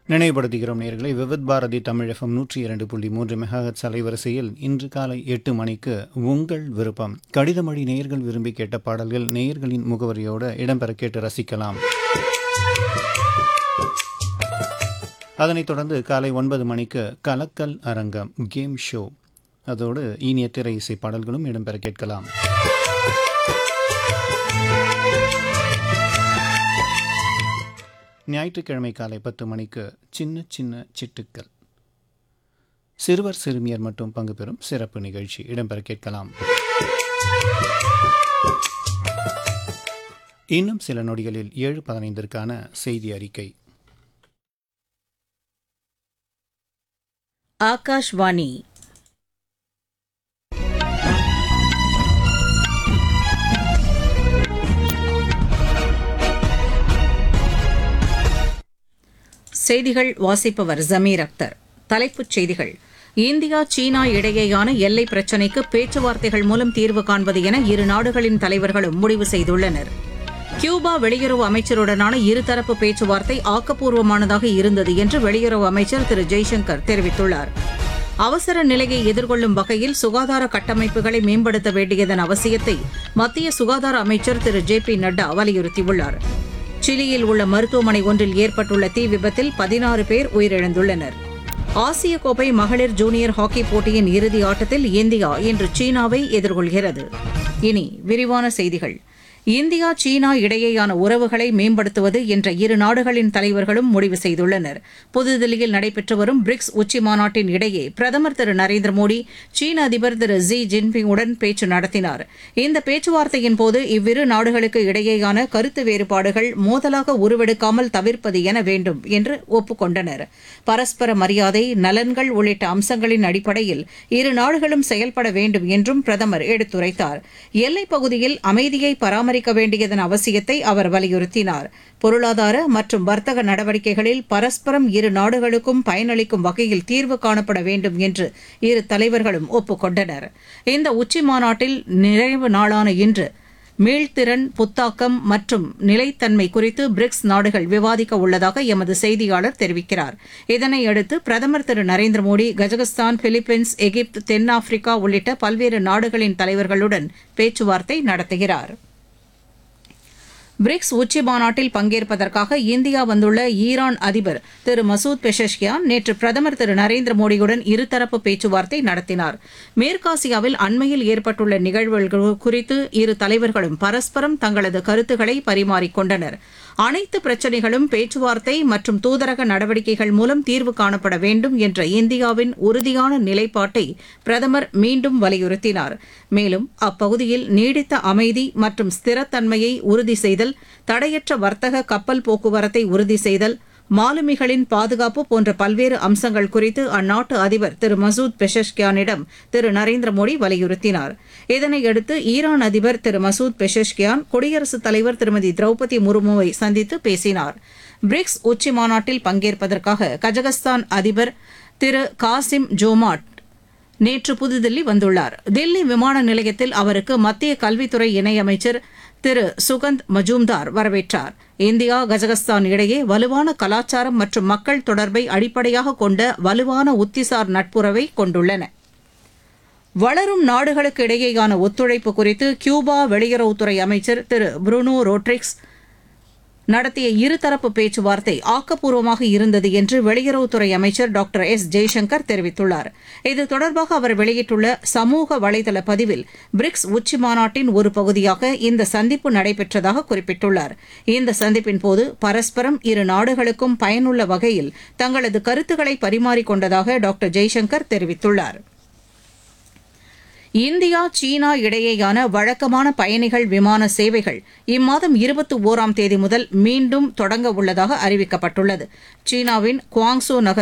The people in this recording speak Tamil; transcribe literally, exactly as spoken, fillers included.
நினைவுபடுத்துகிறோம் நேயர்களை. விவித் பாரதி தமிழ் எஃப்எம் நூற்றி இரண்டு புள்ளி மூன்று மெகாஹெட்ஸ் அலைவரிசையில் இன்று காலை எட்டு மணிக்கு உங்கள் விருப்பம் கடிதமொழி நேயர்கள் விரும்பி கேட்ட பாடல்கள் நேயர்களின் முகவரியோடு இடம்பெற கேட்டு ரசிக்கலாம். அதனைத் தொடர்ந்து காலை ஒன்பது மணிக்கு கலக்கல் அரங்கம் கேம் ஷோ, அதோடு இனிய திரை இசை பாடல்களும் இடம்பெற கேட்கலாம். ஞாயிற்றுக்கிழமை காலை பத்து மணிக்கு சின்ன சின்ன சிட்டுக்கள், சிறுவர் சிறுமியர் மட்டும் பங்கு பெறும் சிறப்பு நிகழ்ச்சி இடம்பெற கேட்கலாம். இன்னும் சில நொடிகளில் ஏழு பதினைந்திற்கான செய்தி அறிக்கை. ஆகாஷ்வாணி. செய்திகள் வாசிப்பவர் ஜமீர் அக்தர். தலைப்புச் செய்திகள். இந்தியா சீனா இடையேயான எல்லை பிரச்சினைக்கு பேச்சுவார்த்தைகள் மூலம் தீர்வு காண்பது என இரு நாடுகளின் தலைவர்களும் முடிவு செய்துள்ளனர். கியூபா வெளியுறவு அமைச்சருடனான இருதரப்பு பேச்சுவார்த்தை ஆக்கப்பூர்வமானதாக இருந்தது என்று வெளியுறவு அமைச்சர் திரு ஜெய்சங்கர் தெரிவித்துள்ளார். அவசர நிலையை எதிர்கொள்ளும் வகையில் சுகாதார கட்டமைப்புகளை மேம்படுத்த வேண்டியதன் அவசியத்தை மத்திய சுகாதார அமைச்சர் திரு ஜே பி நட்டா வலியுறுத்தியுள்ளார். சிலியில் உள்ள மருத்துவமனை ஒன்றில் ஏற்பட்டுள்ள தீ விபத்தில் பதினாறு பேர் உயிரிழந்துள்ளனர். ஆசிய கோப்பை மகளிர் ஜூனியர் ஹாக்கி போட்டியின் இறுதி ஆட்டத்தில் இந்தியா இன்று சீனாவை எதிர்கொள்கிறது. இனி விரிவான செய்திகள். இந்தியா சீனா இடையேயான உறவுகளை மேம்படுத்துவது என்ற இரு நாடுகளின் தலைவர்களும் முடிவு செய்துள்ளனர். புதுதில்லியில் நடைபெற்று வரும் பிரிக்ஸ் உச்சி மாநாட்டின் இடையே பிரதமர் திரு நரேந்திர மோடி சீன அதிபர் திரு ஜி ஜின்பிங்குடன் பேச்சு நடத்தினார். இந்த பேச்சுவார்த்தையின் போது இவ்விரு நாடுகளுக்கு இடையேயான கருத்து வேறுபாடுகள் மோதலாக உருவெடுக்காமல் தவிர்ப்பது என வேண்டும் என்று ஒப்புக்கொண்டனர். பரஸ்பர மரியாதை, நலன்கள் உள்ளிட்ட அம்சங்களின் அடிப்படையில் இரு நாடுகளும் செயல்பட வேண்டும் என்றும் பிரதமர் எடுத்துரைத்தார். எல்லைப் பகுதியில் அமைதியை பராமரிக்க வேண்டியதன் அவசியத்தை அவர் வலியுறுத்தினார். பொருளாதார மற்றும் வர்த்தக நடவடிக்கைகளில் பரஸ்பரம் இரு நாடுகளுக்கும் பயனளிக்கும் வகையில் தீர்வு காணப்பட வேண்டும் என்று இரு தலைவர்களும் ஒப்புக்கொண்டனர். இந்த உச்சி மாநாட்டில் நிறைவு நாளான இன்று மீள்திறன், புத்தாக்கம் மற்றும் நிலைத்தன்மை குறித்து பிரிக்ஸ் நாடுகள் விவாதிக்க உள்ளதாக எமது செய்தியாளர் தெரிவிக்கிறார். இதனையடுத்து பிரதமர் திரு நரேந்திர மோடி கஜகஸ்தான், பிலிப்பைன்ஸ், எகிப்து, தென்னாப்பிரிக்கா உள்ளிட்ட பல்வேறு நாடுகளின் தலைவர்களுடன் பேச்சுவார்த்தை நடத்துகிறார். பிரிக்ஸ் உச்சி மாநாட்டில் பங்கேற்பதற்காக இந்தியா வந்துள்ள ஈரான் அதிபர் திரு மசூத் பெஷஷ்கியான் நேற்று பிரதமர் திரு நரேந்திர மோடியுடன் இருதரப்பு பேச்சுவார்த்தை நடத்தினார். மேற்காசியாவில் அண்மையில் ஏற்பட்டுள்ள நிகழ்வுகள் குறித்து இரு தலைவர்களும் பரஸ்பரம் தங்களது கருத்துக்களை பரிமாறிக்கொண்டனர். அனைத்து பிரச்சினைகளும் பேச்சுவார்த்தை மற்றும் தூதரக நடவடிக்கைகள் மூலம் தீர்வு காணப்பட வேண்டும் என்ற இந்தியாவின் உறுதியான நிலைப்பாட்டை பிரதமர் மீண்டும் வலியுறுத்தினார். மேலும் அப்பகுதியில் நீடித்த அமைதி மற்றும் ஸ்திரத்தன்மையை உறுதி செய்தல், தடையற்ற வர்த்தக கப்பல் போக்குவரத்தை உறுதி செய்தல், மாலுமிகளின் பாதுகாப்பு போன்ற பல்வேறு அம்சங்கள் குறித்து அந்நாட்டு அதிபர் திரு மசூத் பெஷஷ்கியானிடம் திரு நரேந்திர மோடி வலியுறுத்தினார். இதனையடுத்து ஈரான் அதிபர் திரு மசூத் பெஷஷ்கியான் குடியரசுத் தலைவர் திருமதி திரௌபதி முர்முவை சந்தித்து பேசினார். பிரிக்ஸ் உச்சி மாநாட்டில் பங்கேற்பதற்காக கஜகஸ்தான் அதிபர் திரு காசிம் ஜோமாட் நேற்று புதுதில்லி வந்துள்ளார். தில்லி விமான நிலையத்தில் அவருக்கு மத்திய கல்வித்துறை இணையமைச்சர் திரு சுகந்த் மஜூம்தார் வரவேற்றார். இந்தியா கஜகஸ்தான் இடையே வலுவான கலாச்சாரம் மற்றும் மக்கள் தொடர்பை அடிப்படையாக கொண்ட வலுவான உத்திசார் நட்புறவை கொண்டுள்ளன. வளரும் நாடுகளுக்கு இடையேயான ஒத்துழைப்பு குறித்து கியூபா வெளியுறவுத்துறை அமைச்சர் திரு புருனோ ரோட்ரிக்ஸ் நடத்திய இருதரப்பு பேச்சுவார்த்தை ஆக்கப்பூர்வமாக இருந்தது என்று வெளியுறவுத்துறை அமைச்சர் டாக்டர் எஸ் ஜெய்சங்கர் தெரிவித்துள்ளார். இது தொடர்பாக அவர் வெளியிட்டுள்ள சமூக வலைதள பதிவில் பிரிக்ஸ் உச்சி மாநாட்டின் ஒரு பகுதியாக இந்த சந்திப்பு நடைபெற்றதாக குறிப்பிட்டுள்ளார். இந்த சந்திப்பின் போது பரஸ்பரம் இரு நாடுகளுக்கும் பயனுள்ள வகையில் தங்களது கருத்துக்களை பரிமாறிக்கொண்டதாக டாக்டர் ஜெய்சங்கர் தெரிவித்துள்ளார். இந்தியா சீனா இடையேயான வழக்கமான பயணிகள் விமான சேவைகள் இம்மாதம் இருபத்தி ஓராம் தேதி முதல் மீண்டும் தொடங்க உள்ளதாக அறிவிக்கப்பட்டுள்ளது. சீனாவின் குவாங்சோ நகர்